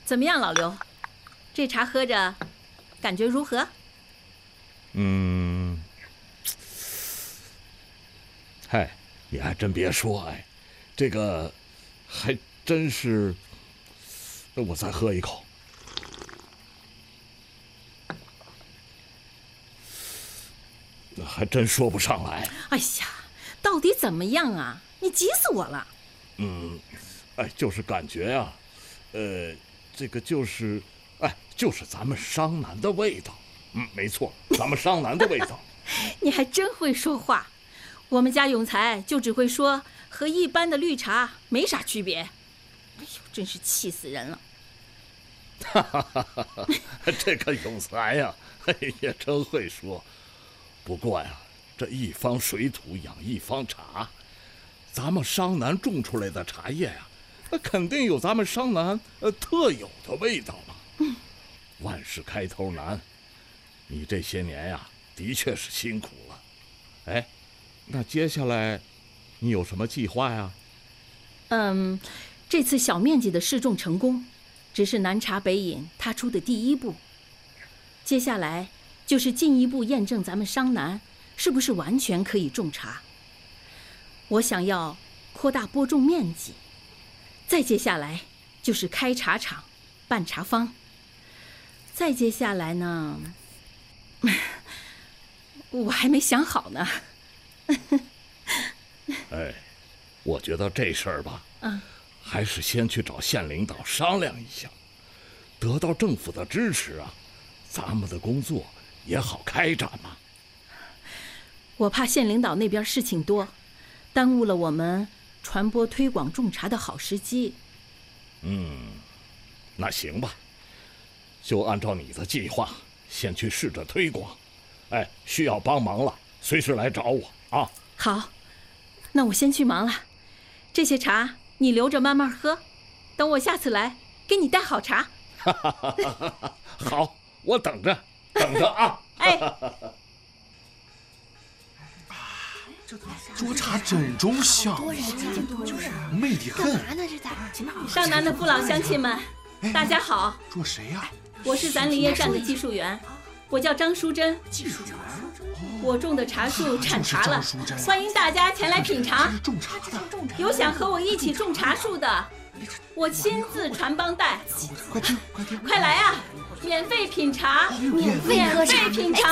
怎么样，老刘？这茶喝着，感觉如何？ 嗨，你还真别说，哎，这个还真是。我再喝一口。还真说不上来。 哎呀，到底怎么样啊？你急死我了。 就是感觉啊，这个就是，就是咱们商南的味道。没错，咱们商南的味道。 你还真会说话。我们家永才就只会说和一般的绿茶没啥区别。哎呦，真是气死人了。 这个永才呀，也真会说。不过呀，这一方水土养一方茶，咱们商南种出来的茶叶呀，那肯定有咱们商南特有的味道嘛。万事开头难，你这些年呀，的确是辛苦了。哎，那接下来你有什么计划呀？ 这次小面积的试种成功，只是南茶北饮踏出的第一步。接下来就是进一步验证咱们商南是不是完全可以种茶。我想要扩大播种面积，再接下来就是开茶厂、办茶坊，再接下来呢，我还没想好呢。 我觉得这事儿吧，还是先去找县领导商量一下，得到政府的支持啊，咱们的工作也好开展嘛。 我怕县领导那边事情多，耽误了我们传播推广种茶的好时机。 那行吧，就按照你的计划，先去试着推广。需要帮忙了，随时来找我啊。 好，那我先去忙了。这些茶你留着慢慢喝，等我下次来给你带好茶。 好，我等着啊。 捉茶真中香，美得很。 商南的父老乡亲们，大家好。 捉谁呀？ 我是咱林业站的技术员，我叫张淑珍。 技术员。 我种的茶树产茶了，欢迎大家前来品尝。 种茶的。 有想和我一起种茶树的，我亲自传帮带。 快听！ 快来啊！免费品茶，免费品茶。